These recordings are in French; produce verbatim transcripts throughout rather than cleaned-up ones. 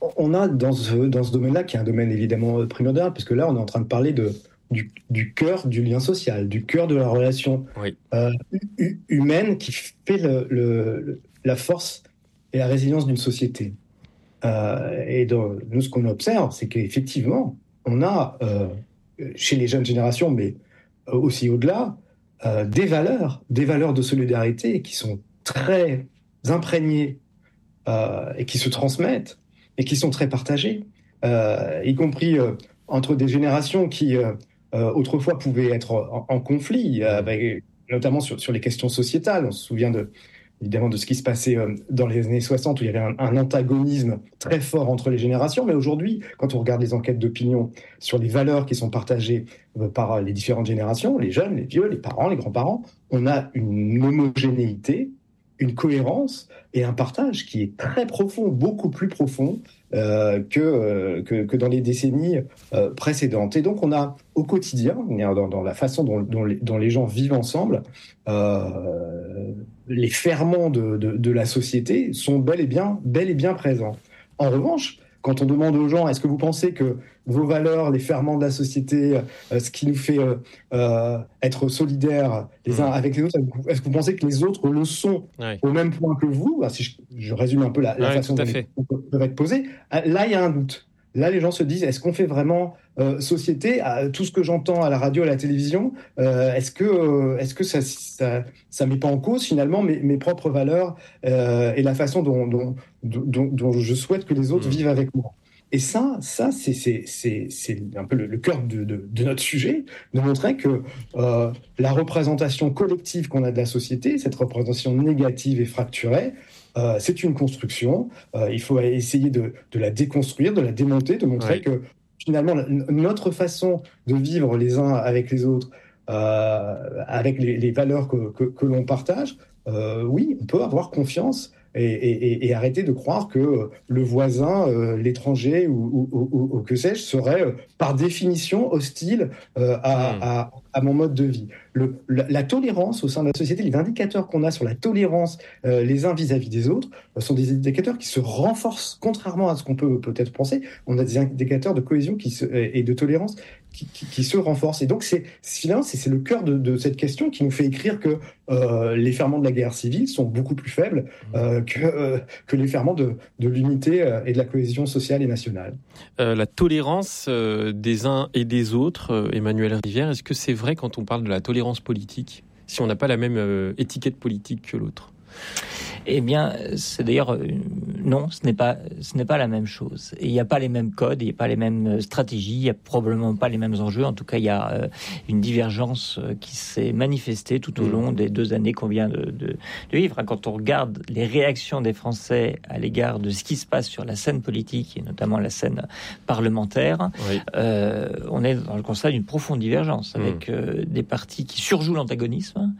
on a dans ce, dans ce domaine-là, qui est un domaine évidemment primordial, parce que là, on est en train de parler de, du, du cœur du lien social, du cœur de la relation Oui. euh, hu- humaine qui fait le, le- le- la force et la résilience d'une société. Euh, et dans, nous, ce qu'on observe, c'est qu'effectivement, on a euh, chez les jeunes générations, mais aussi au-delà, euh, des valeurs, des valeurs de solidarité qui sont très imprégnées euh, et qui se transmettent et qui sont très partagées, euh, y compris euh, entre des générations qui euh, euh, autrefois pouvaient être en, en conflit, euh, avec, notamment sur, sur les questions sociétales. On se souvient de, évidemment de ce qui se passait euh, dans les années soixante, où il y avait un, un antagonisme très fort entre les générations. Mais aujourd'hui, quand on regarde les enquêtes d'opinion sur les valeurs qui sont partagées euh, par les différentes générations, les jeunes, les vieux, les parents, les grands-parents, on a une homogénéité, une cohérence et un partage qui est très profond, beaucoup plus profond euh, que, euh, que, que dans les décennies euh, précédentes. Et donc on a au quotidien, dans, dans la façon dont, dont, les, dont les gens vivent ensemble, euh, les ferments de, de, de la société sont bel et bien, bel et bien présents. En revanche, quand on demande aux gens, est-ce que vous pensez que vos valeurs, les ferments de la société, euh, ce qui nous fait euh, euh, être solidaires les uns mmh. avec les autres, est-ce que vous pensez que les autres le sont ouais. au même point que vous? Alors, si je, je résume un peu la, la ouais, façon dont les questions peuvent être posées. Là, il y a un doute. Là, les gens se disent, est-ce qu'on fait vraiment euh, société? À, tout ce que j'entends à la radio, à la télévision, euh, est-ce que, euh, est-ce que ça, ça, ça met pas en cause finalement mes, mes propres valeurs euh, et la façon dont, dont, dont, dont je souhaite que les autres mmh. vivent avec moi? Et ça, ça c'est, c'est, c'est, c'est un peu le, le cœur de, de, de notre sujet, de montrer que euh, la représentation collective qu'on a de la société, cette représentation négative et fracturée, Euh, c'est une construction, euh, il faut essayer de, de la déconstruire, de la démonter, de montrer oui. que finalement notre façon de vivre les uns avec les autres, euh, avec les, les valeurs que, que, que l'on partage, euh, oui, on peut avoir confiance et, et, et arrêter de croire que le voisin, euh, l'étranger ou, ou, ou, ou que sais-je serait euh, par définition hostile euh, à, mmh. à, à mon mode de vie. Le, la, la tolérance au sein de la société, les indicateurs qu'on a sur la tolérance euh, les uns vis-à-vis des autres euh, sont des indicateurs qui se renforcent, contrairement à ce qu'on peut peut-être penser. On a des indicateurs de cohésion qui se, et de tolérance qui, qui, qui se renforcent. Et donc, c'est, finalement, c'est, c'est le cœur de, de cette question qui nous fait écrire que euh, les ferments de la guerre civile sont beaucoup plus faibles euh, que, euh, que les ferments de, de l'unité euh, et de la cohésion sociale et nationale. Euh, la tolérance euh, des uns et des autres, euh, Emmanuel Rivière, est-ce que c'est vrai quand on parle de la tolérance politique, si on n'a pas la même euh, étiquette politique que l'autre? Eh bien, c'est d'ailleurs euh, non, ce n'est pas ce n'est pas la même chose. Et il n'y a pas les mêmes codes, il n'y a pas les mêmes stratégies, il n'y a probablement pas les mêmes enjeux. En tout cas, il y a euh, une divergence euh, qui s'est manifestée tout au long des deux années qu'on vient de, de, de vivre. Quand on regarde les réactions des Français à l'égard de ce qui se passe sur la scène politique et notamment la scène parlementaire, oui. euh, on est dans le constat d'une profonde divergence avec mmh. euh, des partis qui surjouent l'antagonisme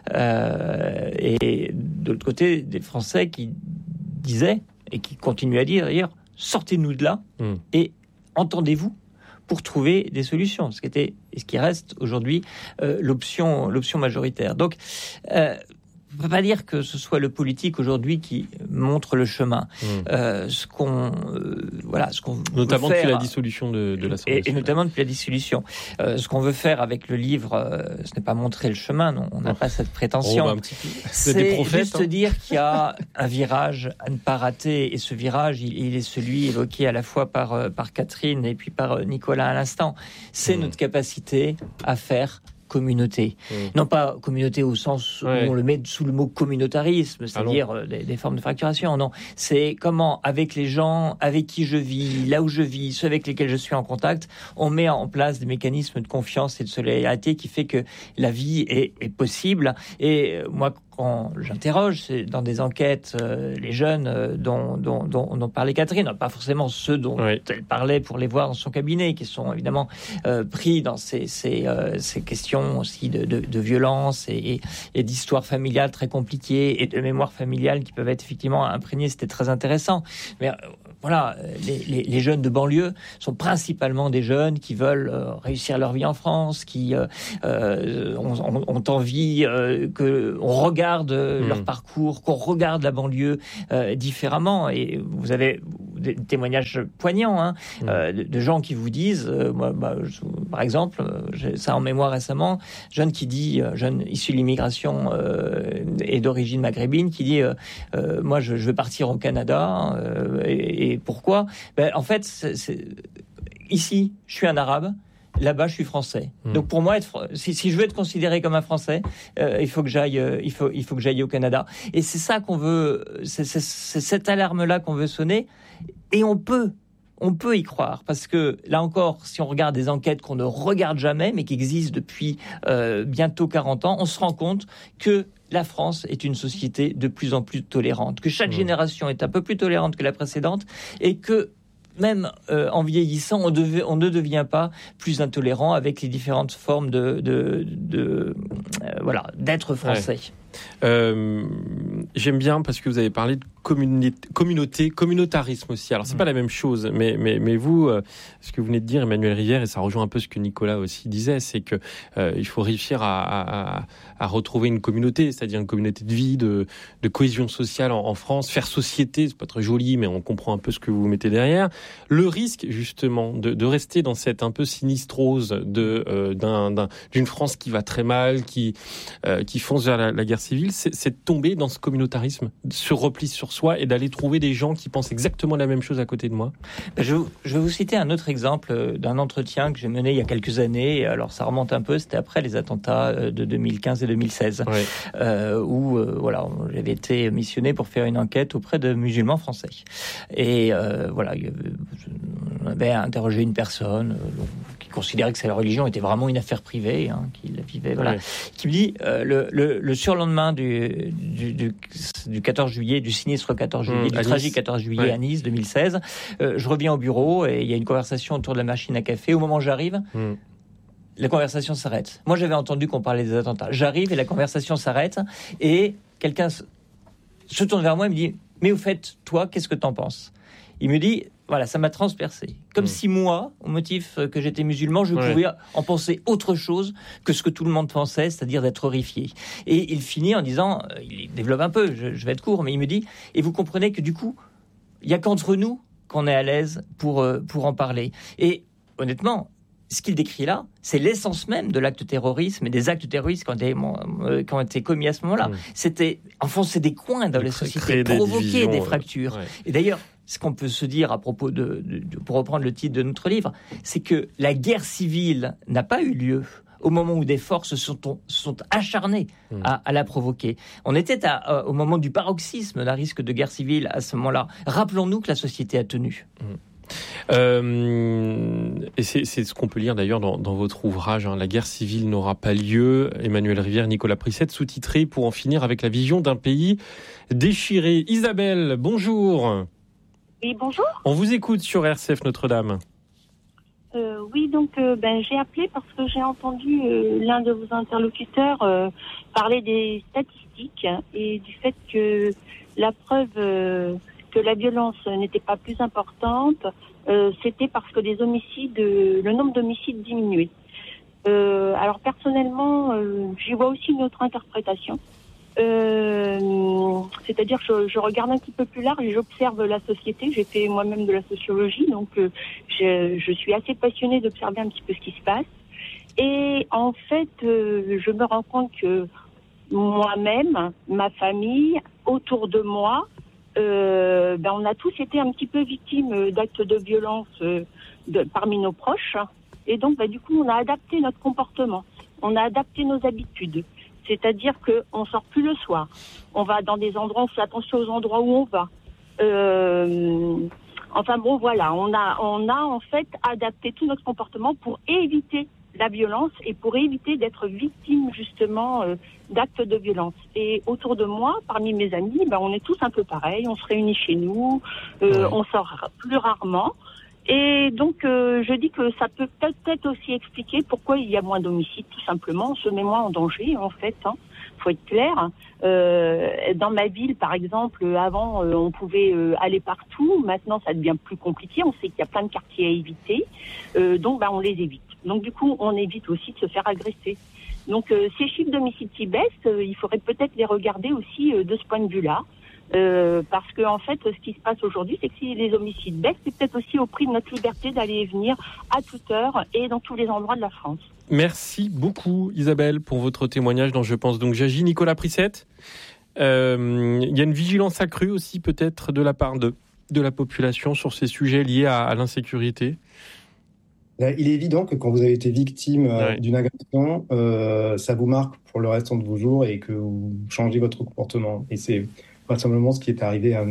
euh, et de l'autre côté des Français qui disaient et qui continuent à dire d'ailleurs, sortez-nous de là mmh. et entendez-vous pour trouver des solutions, ce qui était et ce qui reste aujourd'hui euh, l'option l'option majoritaire. Donc euh, on ne peut pas dire que ce soit le politique aujourd'hui qui montre le chemin. Mmh. Euh, ce qu'on, euh, voilà, ce qu'on notamment veut faire, depuis la dissolution de, de l'Assemblée et, et notamment depuis la dissolution. Euh, ce qu'on veut faire avec le livre, euh, ce n'est pas montrer le chemin. Non, on n'a oh. pas cette prétention. Oh, bah, un petit peu. C'est, c'est des prophètes, juste hein. dire qu'il y a un virage à ne pas rater, et ce virage, il, il est celui évoqué à la fois par par Catherine et puis par Nicolas à l'instant. C'est mmh. notre capacité à faire communauté. Mmh. Non pas communauté au sens où ouais. on le met sous le mot communautarisme, c'est-à-dire ah des, des formes de fracturation. Non, c'est comment, avec les gens avec qui je vis, là où je vis, ceux avec lesquels je suis en contact, on met en place des mécanismes de confiance et de solidarité qui fait que la vie est, est possible. Et moi, quand j'interroge c'est dans des enquêtes euh, les jeunes euh, dont, dont, dont, dont parlait Catherine, pas forcément ceux dont oui. elle parlait pour les voir dans son cabinet, qui sont évidemment euh, pris dans ces, ces, euh, ces questions aussi de, de, de violence et, et, et d'histoire familiale très compliquées et de mémoire familiale qui peuvent être effectivement imprégnées. C'était très intéressant. Mais euh, voilà, les, les, les jeunes de banlieue sont principalement des jeunes qui veulent euh, réussir leur vie en France, qui euh, euh, ont, ont, ont envie euh, que on regarde mmh. leur parcours, qu'on regarde la banlieue euh, différemment. Et vous avez des témoignages poignants, hein, mmh. euh, de, de gens qui vous disent, euh, moi, bah, je, par exemple, j'ai ça en mémoire récemment, jeune qui dit, jeune issu de l'immigration euh, et d'origine maghrébine, qui dit, euh, euh, moi, je, je veux partir au Canada, euh, et, et pourquoi ? Ben, en fait, c'est, c'est... ici, je suis un arabe. Là-bas, je suis français. Mmh. Donc pour moi, être, si, si je veux être considéré comme un Français, euh, il faut que j'aille, euh, il faut, il faut que j'aille au Canada. Et c'est ça qu'on veut, c'est, c'est, c'est cette alarme-là qu'on veut sonner. Et on peut, on peut y croire parce que là encore, si on regarde des enquêtes qu'on ne regarde jamais, mais qui existent depuis euh, bientôt quarante ans, on se rend compte que la France est une société de plus en plus tolérante, que chaque mmh. génération est un peu plus tolérante que la précédente, et que même euh, en vieillissant, on, devait, on ne devient pas plus intolérant avec les différentes formes de, de, de euh, voilà, d'être français. Ouais. Euh, j'aime bien parce que vous avez parlé de communauté, communauté communautarisme aussi. Alors c'est mmh. pas la même chose, mais mais mais vous, euh, ce que vous venez de dire, Emmanuelle Rivière, et ça rejoint un peu ce que Nicolas aussi disait, c'est que euh, il faut réussir à, à, à retrouver une communauté, c'est-à-dire une communauté de vie, de, de cohésion sociale en, en France, faire société. C'est pas très joli, mais on comprend un peu ce que vous mettez derrière. Le risque justement de, de rester dans cette un peu sinistrose de euh, d'un, d'un d'une France qui va très mal, qui euh, qui fonce vers la, la guerre civile, c'est, c'est de tomber dans ce communautarisme, ce repli sur soi et d'aller trouver des gens qui pensent exactement la même chose à côté de moi. Je, je vais vous citer un autre exemple d'un entretien que j'ai mené il y a quelques années. Alors ça remonte un peu, c'était après les attentats de deux mille quinze et deux mille seize, ouais. euh, où euh, voilà, j'avais été missionné pour faire une enquête auprès de musulmans français. Et euh, voilà, on avait interrogé une personne euh, qui considérait que sa religion était vraiment une affaire privée, hein, qui la vivait, voilà, ouais. qui me dit euh, le, le, le surlendemain du, du, du, du quatorze juillet, du sinistre quatorze juillet, mmh, du tragique quatorze juillet ouais. à Nice deux mille seize, euh, je reviens au bureau et il y a une conversation autour de la machine à café. Au moment où j'arrive, mmh. la conversation s'arrête. Moi, j'avais entendu qu'on parlait des attentats. J'arrive et la conversation s'arrête et quelqu'un se tourne vers moi et me dit « Mais au fait, toi, qu'est-ce que t'en penses ?» Il me dit « Voilà, ça m'a transpercé. » Comme mmh. si moi, au motif que j'étais musulman, je ouais. pouvais en penser autre chose que ce que tout le monde pensait, c'est-à-dire d'être horrifié. Et il finit en disant, euh, il développe un peu, je, je vais être court, mais il me dit « Et vous comprenez que du coup, il n'y a qu'entre nous qu'on est à l'aise pour, euh, pour en parler. » Et honnêtement, ce qu'il décrit là, c'est l'essence même de l'acte terrorisme et des actes terroristes qui ont été, euh, qui ont été commis à ce moment-là. Mmh. C'était enfoncer des coins dans les sociétés, provoquer des, des fractures. Ouais. Et d'ailleurs, ce qu'on peut se dire à propos de, de, de, pour reprendre le titre de notre livre, c'est que la guerre civile n'a pas eu lieu au moment où des forces se sont, sont acharnées mmh. à, à la provoquer. On était à, à, au moment du paroxysme d'un risque de guerre civile à ce moment-là. Rappelons-nous que la société a tenu. Mmh. Euh, et c'est, c'est ce qu'on peut lire d'ailleurs dans, dans votre ouvrage, hein, La guerre civile n'aura pas lieu, Emmanuelle Rivière, Nicolas Prissette, sous-titré Pour en finir avec la vision d'un pays déchiré. Isabelle, bonjour. Oui, bonjour. On vous écoute sur R C F Notre-Dame. Euh, oui, donc euh, ben, j'ai appelé parce que j'ai entendu euh, l'un de vos interlocuteurs euh, parler des statistiques et du fait que la preuve... Euh, que la violence n'était pas plus importante, euh, c'était parce que les homicides, euh, le nombre d'homicides diminuait. Euh, alors personnellement, euh, j'y vois aussi une autre interprétation. Euh, c'est-à-dire que je, je regarde un petit peu plus large et j'observe la société. J'ai fait moi-même de la sociologie, donc euh, je, je suis assez passionnée d'observer un petit peu ce qui se passe. Et en fait, euh, je me rends compte que moi-même, ma famille, autour de moi, Euh, ben on a tous été un petit peu victimes d'actes de violence euh, de, parmi nos proches. Et donc, ben, du coup, on a adapté notre comportement. On a adapté nos habitudes. C'est-à-dire qu'on sort plus le soir. On va dans des endroits, on fait attention aux endroits où on va. Euh, enfin bon, voilà. On a, on a en fait adapté tout notre comportement pour éviter la violence et pour éviter d'être victime justement euh, d'actes de violence. Et autour de moi, parmi mes amis, ben, on est tous un peu pareils, on se réunit chez nous, euh, ouais. on sort plus rarement. Et donc euh, je dis que ça peut peut-être aussi expliquer pourquoi il y a moins d'homicides, tout simplement. On se met moins en danger en fait, hein. Faut être clair. Euh, dans ma ville, par exemple, avant euh, on pouvait euh, aller partout, maintenant ça devient plus compliqué, on sait qu'il y a plein de quartiers à éviter, euh, donc ben, on les évite. Donc du coup, on évite aussi de se faire agresser. Donc euh, ces chiffres d'homicides qui baissent, euh, il faudrait peut-être les regarder aussi euh, de ce point de vue-là. Euh, parce que en fait, ce qui se passe aujourd'hui, c'est que si les homicides baissent, c'est peut-être aussi au prix de notre liberté d'aller et venir à toute heure et dans tous les endroits de la France. Merci beaucoup Isabelle pour votre témoignage dont je pense donc j'agis. Nicolas Prissette, euh, il y a une vigilance accrue aussi peut-être de la part de, de la population sur ces sujets liés à, à l'insécurité. Il est évident que quand vous avez été victime euh, Ouais. d'une agression, euh, ça vous marque pour le restant de vos jours et que vous changez votre comportement. Et c'est vraisemblablement ce qui est arrivé à,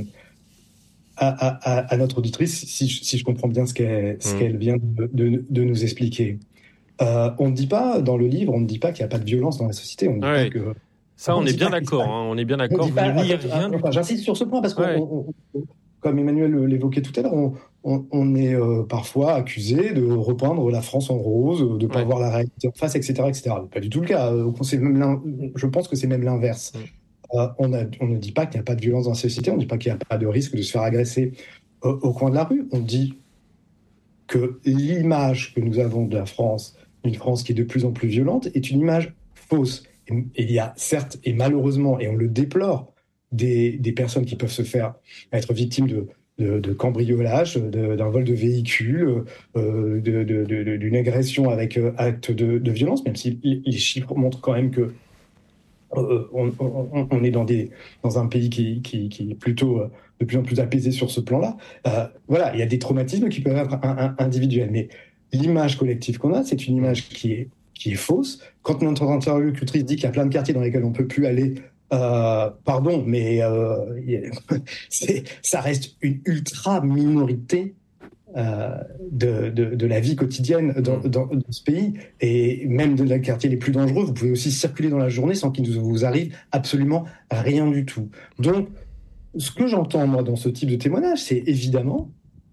à, à, à notre auditrice, si je, si je comprends bien ce qu'elle, ce Mmh. qu'elle vient de, de, de nous expliquer. Euh, on ne dit pas, dans le livre, on ne dit pas qu'il n'y a pas de violence dans la société. On ne dit Ouais. pas que... Ça, on, on est dit bien pas qu'il d'accord. se passe- Hein, on est bien On d'accord. dit Vous pas- ne niez attends, rien du enfin, tout. j'insiste sur ce point parce que, Ouais. comme Emmanuel l'évoquait tout à l'heure, on, on, on est euh, parfois accusé de repeindre la France en rose, de ne pas Ouais. voir la réalité en face, et cetera, et cetera. Pas du tout le cas. Euh, c'est même l'in- je pense que c'est même l'inverse. Mm. Euh, on, a, on ne dit pas qu'il n'y a pas de violence dans la société, on ne dit pas qu'il n'y a pas de risque de se faire agresser euh, au coin de la rue. On dit que l'image que nous avons de la France, une France qui est de plus en plus violente, est une image fausse. Et, et il y a certes, et malheureusement, et on le déplore, des, des personnes qui peuvent se faire être victimes de, de, de cambriolage, de, d'un vol de véhicule, euh, de, de, de, d'une agression avec euh, acte de, de violence, même si les chiffres montrent quand même que euh, on, on, on est dans, des, dans un pays qui, qui, qui est plutôt euh, de plus en plus apaisé sur ce plan-là. Euh, voilà, il y a des traumatismes qui peuvent être un, un, individuels, mais l'image collective qu'on a, c'est une image qui est, qui est fausse. Quand notre interlocutrice dit qu'il y a plein de quartiers dans lesquels on ne peut plus aller, euh, pardon, mais euh, c'est, ça reste une ultra minorité euh, de, de, de la vie quotidienne dans, dans, dans ce pays, et même de les quartiers les plus dangereux, vous pouvez aussi circuler dans la journée sans qu'il ne vous arrive absolument rien du tout. Donc, ce que j'entends moi dans ce type de témoignage, c'est évidemment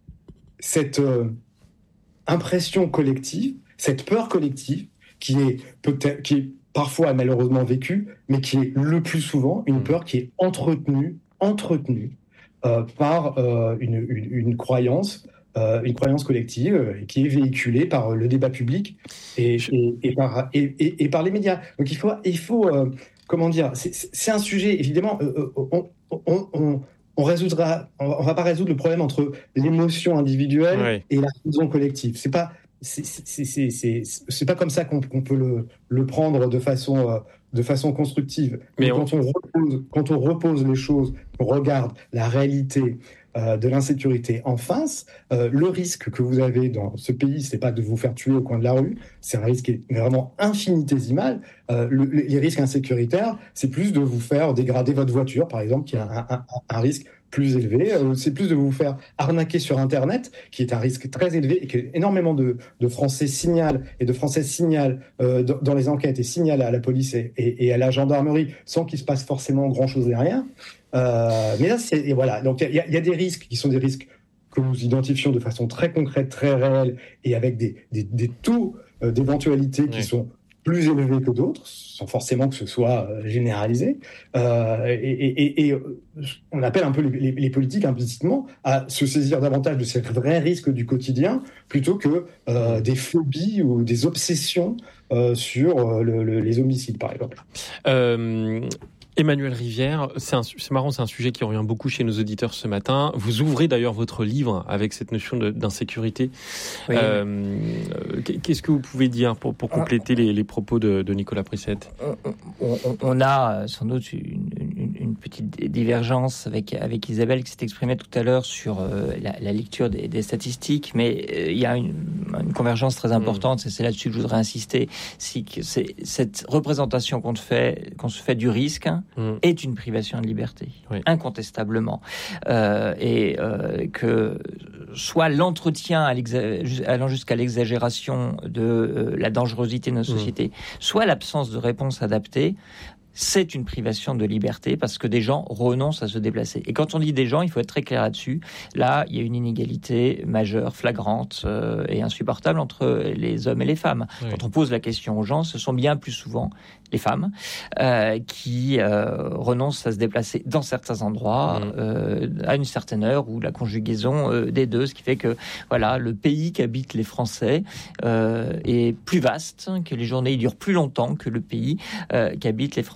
cette euh, impression collective, cette peur collective qui est peut-être, qui est parfois malheureusement vécue, mais qui est le plus souvent une peur qui est entretenue, entretenue euh, par euh, une, une, une croyance. Euh, une croyance collective euh, qui est véhiculée par le débat public et, et, et, par, et, et, et par les médias. Donc il faut, il faut euh, comment dire, c'est, c'est un sujet, évidemment, euh, on, on, on, on résoudra, on va pas résoudre le problème entre l'émotion individuelle Ouais. et la raison collective. C'est pas, c'est, c'est, c'est, c'est, c'est pas comme ça qu'on, qu'on peut le, le prendre de façon, euh, de façon constructive. Mais, Mais on... quand on repose, quand on repose les choses, on regarde la réalité Euh, de l'insécurité en face, euh, le risque que vous avez dans ce pays, c'est pas de vous faire tuer au coin de la rue, c'est un risque qui est vraiment infinitésimal. Euh, le, les risques insécuritaires, c'est plus de vous faire dégrader votre voiture, par exemple, qui a un, un, un risque plus élevé. Euh, c'est plus de vous faire arnaquer sur Internet, qui est un risque très élevé et que énormément de, de Français signalent et de Françaises signalent euh, dans, dans les enquêtes et signalent à la police et, et, et à la gendarmerie sans qu'il se passe forcément grand-chose derrière. Euh, mais là, c'est, et voilà. Donc, il y, y a des risques qui sont des risques que nous identifions de façon très concrète, très réelle, et avec des, des, des taux euh, d'éventualité qui oui. sont plus élevés que d'autres, sans forcément que ce soit euh, généralisé. Euh, et, et, et on appelle un peu les, les politiques implicitement à se saisir davantage de ces vrais risques du quotidien plutôt que euh, des phobies ou des obsessions euh, sur euh, le, le, les homicides, par exemple. Euh... Emmanuel Rivière, c'est, un, c'est marrant, c'est un sujet qui revient beaucoup chez nos auditeurs ce matin. Vous ouvrez d'ailleurs votre livre avec cette notion de, d'insécurité. Oui. Euh, qu'est-ce que vous pouvez dire pour, pour compléter les, les propos de, de Nicolas Prissette ? on, on, on a sans doute une, une, une petite divergence avec, avec Isabelle qui s'est exprimée tout à l'heure sur euh, la, la lecture des, des statistiques, mais euh, il y a une, une convergence très importante, mmh. et c'est là-dessus que je voudrais insister, c'est que c'est cette représentation qu'on, fait, qu'on se fait du risque Mmh. est une privation de liberté, oui. incontestablement. Euh, et euh, que soit l'entretien à allant jusqu'à l'exagération de euh, la dangerosité de nos sociétés, mmh. soit l'absence de réponse adaptée, c'est une privation de liberté parce que des gens renoncent à se déplacer. Et quand on dit des gens, il faut être très clair là-dessus. Là, il y a une inégalité majeure, flagrante euh, et insupportable entre les hommes et les femmes. Oui. Quand on pose la question aux gens, ce sont bien plus souvent les femmes euh, qui euh, renoncent à se déplacer dans certains endroits mmh. euh, à une certaine heure ou la conjugaison euh, des deux, ce qui fait que voilà, le pays qu'habitent les Français euh, est plus vaste, que les journées durent plus longtemps que le pays euh, qu'habitent les Français.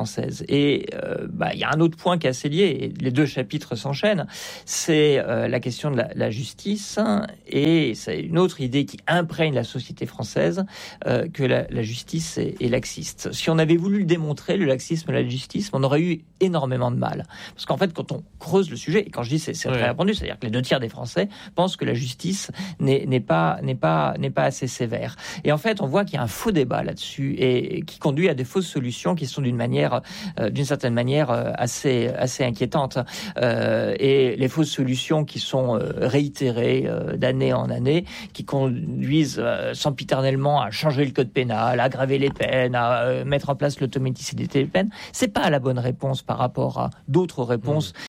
française. Et euh, bah, il y a un autre point qui est assez lié, et les deux chapitres s'enchaînent, c'est euh, la question de la, la justice, et c'est une autre idée qui imprègne la société française, euh, que la, la justice est, est laxiste. Si on avait voulu le démontrer, le laxisme et la justice, on aurait eu énormément de mal. Parce qu'en fait, quand on creuse le sujet, et quand je dis c'est, c'est très répandu, c'est-à-dire que les deux tiers des Français pensent que la justice n'est, n'est, pas, n'est, pas, n'est pas assez sévère. Et en fait, on voit qu'il y a un faux débat là-dessus, et, et qui conduit à des fausses solutions qui sont d'une manière, euh, d'une certaine manière, euh, assez, assez inquiétantes. Euh, et les fausses solutions qui sont euh, réitérées euh, d'année en année, qui conduisent euh, sempiternellement à changer le code pénal, à aggraver les peines, à euh, mettre en place l'automaticité des peines, c'est pas la bonne réponse par rapport à d'autres réponses. Mmh.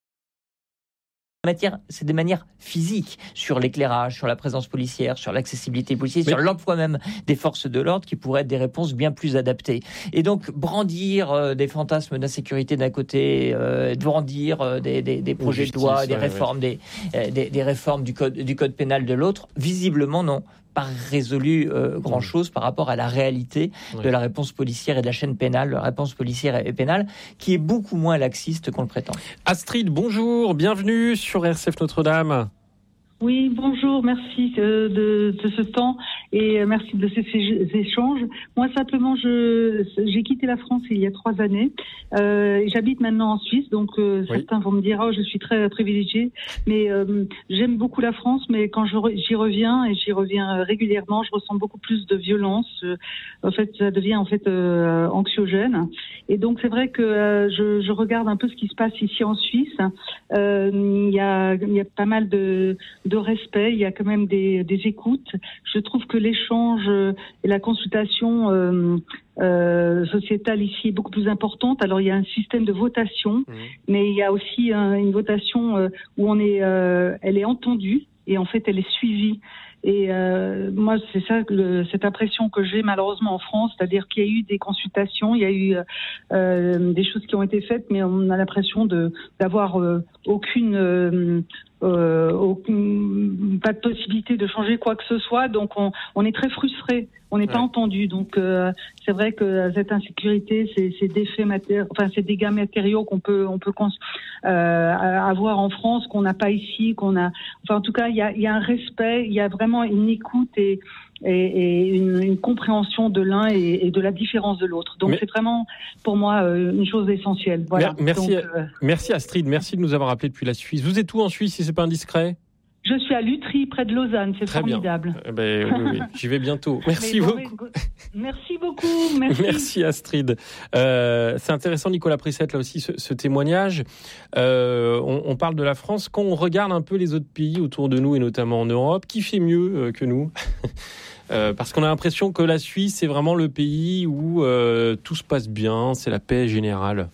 Matière, c'est des manières physiques sur l'éclairage, sur la présence policière, sur l'accessibilité policière, Mais... sur l'emploi même des forces de l'ordre qui pourraient être des réponses bien plus adaptées. Et donc, brandir euh, des fantasmes d'insécurité d'un côté, euh, brandir euh, des, des, des projets justice, de loi, des ouais, réformes, ouais. Des, euh, des, des réformes du code, du code pénal de l'autre, visiblement non. Pas résolu euh, grand-chose par rapport à la réalité oui. de la réponse policière et de la chaîne pénale, la réponse policière et pénale, qui est beaucoup moins laxiste qu'on le prétend. Astrid, bonjour, bienvenue sur R C F Notre-Dame. Oui, bonjour, merci de, de, de ce temps et merci de ces, ces échanges. Moi, simplement, je, j'ai quitté la France il y a trois années. Euh, j'habite maintenant en Suisse, donc euh, oui. certains vont me dire « Oh, je suis très privilégiée », mais euh, j'aime beaucoup la France, mais quand je, j'y reviens, et j'y reviens régulièrement, je ressens beaucoup plus de violence. Euh, en fait, ça devient en fait euh, anxiogène. Et donc, c'est vrai que euh, je, je regarde un peu ce qui se passe ici en Suisse. Euh, il y a, il y a pas mal de de respect, il y a quand même des, des écoutes. Je trouve que l'échange et la consultation euh, euh, sociétale ici est beaucoup plus importante. Alors il y a un système de votation, mmh. mais il y a aussi un, une votation euh, où on est, euh, elle est entendue et en fait elle est suivie. Et euh, moi, c'est ça, le, cette impression que j'ai malheureusement en France, c'est-à-dire qu'il y a eu des consultations, il y a eu euh, des choses qui ont été faites, mais on a l'impression de d'avoir euh, aucune euh, Euh, aucune, pas de possibilité de changer quoi que ce soit, donc on, on est très frustré, on n'est ouais. pas entendu. Donc euh, c'est vrai que cette insécurité, c'est, c'est des faits matéri- enfin c'est des dégâts matériaux qu'on peut on peut cons- euh, avoir en France qu'on n'a pas ici, qu'on a. Enfin en tout cas il y a il y a un respect, il y a vraiment une écoute et et, et une, une compréhension de l'un et, et de la différence de l'autre. Donc Mais... c'est vraiment pour moi euh, une chose essentielle. Voilà. Merci, Donc, euh... merci Astrid, merci de nous avoir appelé depuis la Suisse. Vous êtes où en Suisse si c'est pas indiscret ? Je suis à Lutry, près de Lausanne. C'est Très formidable. Bien. Eh ben, oui, oui. J'y vais bientôt. Merci bon, beaucoup. Merci beaucoup. Merci, merci Astrid. Euh, c'est intéressant, Nicolas Prissette, là aussi, ce, ce témoignage. Euh, on, on parle de la France. Quand on regarde un peu les autres pays autour de nous, et notamment en Europe, qui fait mieux euh, que nous ? Euh, parce qu'on a l'impression que la Suisse, c'est vraiment le pays où euh, tout se passe bien, c'est la paix générale.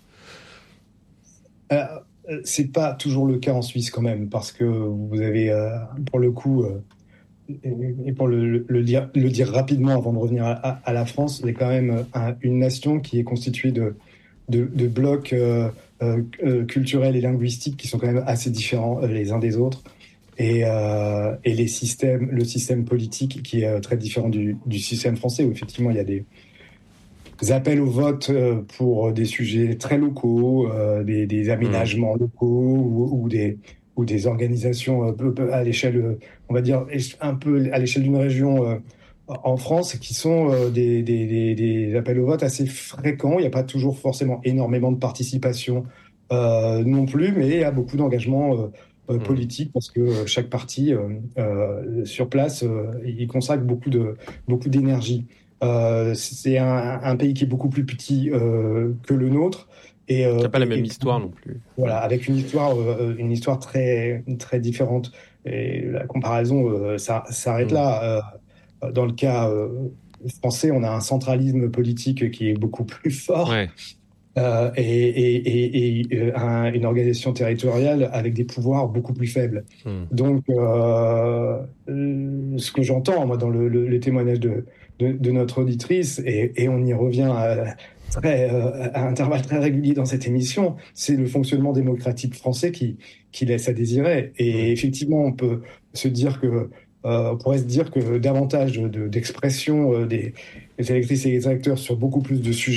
Euh, c'est pas toujours le cas en Suisse quand même, parce que vous avez, euh, pour le coup, euh, et, et pour le, le, le, dire, le dire rapidement avant de revenir à, à, à la France, c'est quand même un, une nation qui est constituée de, de, de blocs euh, euh, culturels et linguistiques qui sont quand même assez différents euh, les uns des autres. Et, euh, et les systèmes, le système politique qui est très différent du, du système français, où effectivement il y a des, des appels au vote pour des sujets très locaux, euh, des, des aménagements mmh. locaux ou, ou, des, ou des organisations à l'échelle, on va dire, un peu à l'échelle d'une région euh, en France, qui sont euh, des, des, des, des appels au vote assez fréquents. Il n'y a pas toujours forcément énormément de participation euh, non plus, mais il y a beaucoup d'engagement euh, Euh, politique, parce que chaque parti euh, euh, sur place euh, il consacre beaucoup de beaucoup d'énergie. Euh, c'est un, un pays qui est beaucoup plus petit euh, que le nôtre et euh, qui n'a pas la même et, histoire non plus. Voilà, avec une histoire euh, une histoire très très différente. Et la comparaison euh, ça s'arrête mmh. là. Euh, dans le cas euh, français, on a un centralisme politique qui est beaucoup plus fort. Ouais. Euh, et, et, et, et euh, un, une organisation territoriale avec des pouvoirs beaucoup plus faibles. Mmh. Donc, euh, ce que j'entends, moi, dans le, le, les témoignages de, de, de notre auditrice, et, et on y revient à, très, à intervalles très réguliers dans cette émission, c'est le fonctionnement démocratique français qui, qui laisse à désirer. Et mmh. effectivement, on peut se dire que Euh, on pourrait se dire que davantage de, d'expression euh, des, des électrices et des électeurs sur beaucoup plus de sujets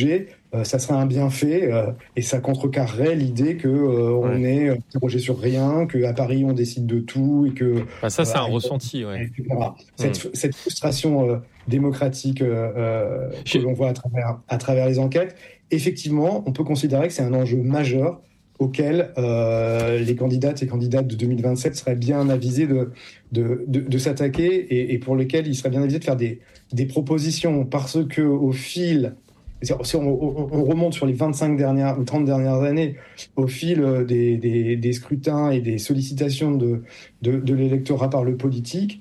euh, ça serait un bienfait euh, et ça contrecarrerait l'idée que euh, on Ouais. est interrogé sur rien, qu'à Paris on décide de tout et que Bah, ça, c'est euh, un ressenti. Ouais. et cetera. Cette, cette frustration euh, démocratique euh, euh, que J'ai- l'on voit à travers, à travers les enquêtes, effectivement, on peut considérer que c'est un enjeu majeur auquel euh, les candidates et candidates de deux mille vingt-sept seraient bien avisés de, de, de, de s'attaquer et, et pour lesquels ils seraient bien avisés de faire des, des propositions parce que au fil, si on, on, on remonte sur les vingt-cinq dernières ou trente dernières années, au fil des, des, des scrutins et des sollicitations de, de, de l'électorat par le politique,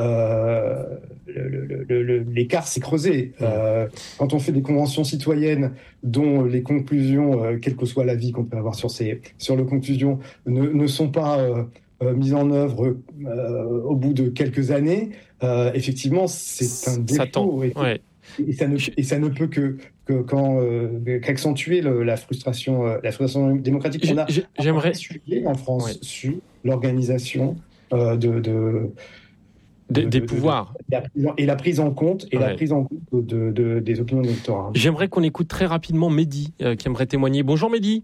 euh, le, le, le, le, l'écart s'est creusé. Euh, quand on fait des conventions citoyennes dont les conclusions, euh, quel que soit l'avis qu'on peut avoir sur ces sur les conclusions, ne, ne sont pas euh, euh, mises en œuvre euh, au bout de quelques années, euh, effectivement, c'est un Ça tend. défaut. Et, Ouais. et ça ne et ça ne peut que que quand euh, qu'accentuer le, la frustration euh, la frustration démocratique qu'on a. J'ai- J'aimerais. en France Ouais. sur l'organisation euh, de, de Des, de- des de- de- pouvoirs. la prise en- et la prise en compte et la Ouais. prise en compte de, de- des opinions électorales. J'aimerais qu'on écoute très rapidement Mehdi euh, qui aimerait témoigner. Bonjour Mehdi.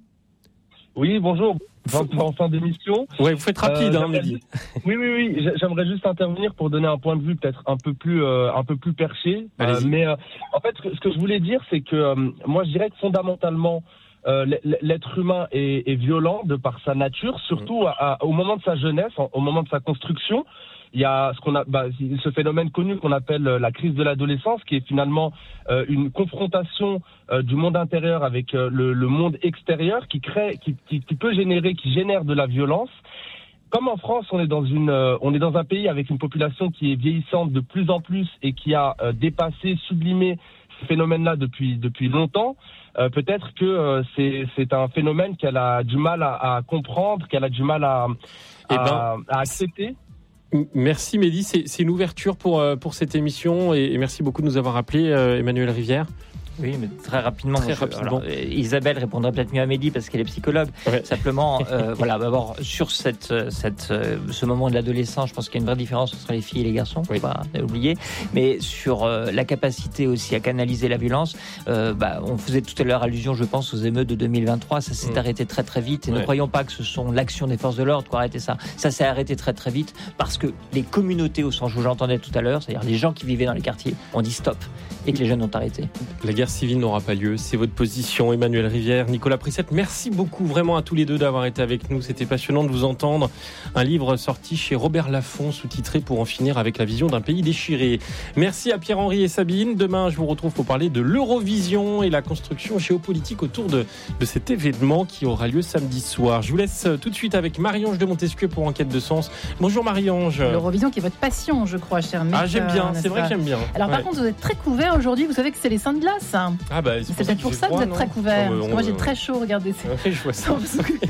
Oui, bonjour. En fin d'émission. Ouais, vous faites rapide, Euh, hein, Mehdi. Oui, oui, oui. J'ai- J'aimerais juste intervenir pour donner un point de vue peut-être un peu plus, euh, un peu plus perché. Euh, Allez-y. mais euh, en fait, ce que, ce que je voulais dire, c'est que euh, moi, je dirais que fondamentalement, euh, l- l'être humain est, est violent de par sa nature, surtout à, à- au moment de sa jeunesse, en- au moment de sa construction. Il y a ce qu'on a, bah, ce phénomène connu qu'on appelle euh, la crise de l'adolescence, qui est finalement euh, une confrontation euh, du monde intérieur avec euh, le, le monde extérieur, qui crée, qui, qui, qui peut générer, qui génère de la violence. Comme en France, on est dans une, euh, on est dans un pays avec une population qui est vieillissante de plus en plus et qui a euh, dépassé, sublimé ce phénomène-là depuis depuis longtemps. Euh, peut-être que euh, c'est c'est un phénomène qu'elle a du mal à, à comprendre, qu'elle a du mal à Eh à, ben, à accepter. M- Merci Mehdi, c'est c'est une ouverture pour, euh, pour cette émission et, et merci beaucoup de nous avoir appelé euh, Emmanuel Rivière. Oui, mais très rapidement. Très je- rapidement. alors, euh, Isabelle répondra peut-être mieux à Mehdi parce qu'elle est psychologue. Ouais. Simplement, euh, voilà, d'abord sur cette, euh, cette, euh, ce moment de l'adolescence, je pense qu'il y a une vraie différence entre les filles et les garçons, faut Oui. pas oublier. Mais sur euh, la capacité aussi à canaliser la violence, euh, bah, on faisait tout à l'heure allusion, je pense, aux émeutes de deux mille vingt-trois. Ça s'est Mm. arrêté très très vite. Et Ouais. ne croyons pas que ce sont l'action des forces de l'ordre qui a arrêté ça. Ça s'est arrêté très très vite parce que les communautés, au sens où j'entendais tout à l'heure, c'est-à-dire les gens qui vivaient dans les quartiers, ont dit stop et que les jeunes ont arrêté. La guerre civile n'aura pas lieu, c'est votre position. Emmanuel Rivière, Nicolas Prissette, merci beaucoup vraiment à tous les deux d'avoir été avec nous. C'était passionnant de vous entendre. Un livre sorti chez Robert Laffont, sous-titré Pour en finir avec la vision d'un pays déchiré. Merci à Pierre-Henri et Sabine. Demain, je vous retrouve pour parler de l'Eurovision et la construction géopolitique autour de, de cet événement qui aura lieu samedi soir. Je vous laisse tout de suite avec Marie-Ange de Montesquieu pour Enquête de Sens. Bonjour Marie-Ange. L'Eurovision qui est votre passion, je crois, cher mec. Ah, j'aime bien, c'est vrai que j'aime bien. Alors par Ouais. contre, vous êtes très couvert aujourd'hui, vous savez que c'est les Saints de glace. Ah bah, C'est peut-être pour ça que vous êtes très couvert. Parce que moi j'ai très chaud, regardez. Ouais, je vois ça.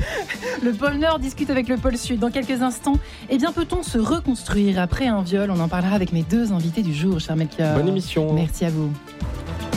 Le pôle Nord discute avec le pôle Sud. Dans quelques instants, eh bien peut-on se reconstruire après un viol? On en parlera avec mes deux invités du jour, cher Melchior. Bonne émission. Merci à vous.